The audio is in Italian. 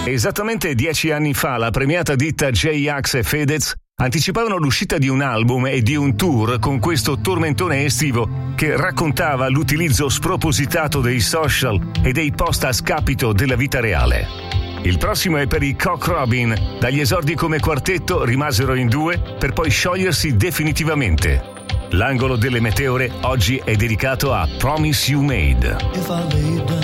Esattamente 10 anni fa la premiata ditta J-Ax e Fedez anticipavano l'uscita di un album e di un tour con questo tormentone estivo che raccontava l'utilizzo spropositato dei social e dei post a scapito della vita reale. Il prossimo è per i Cock Robin, dagli esordi come quartetto rimasero in 2 per poi sciogliersi definitivamente. L'angolo delle meteore oggi è dedicato a Promise You Made.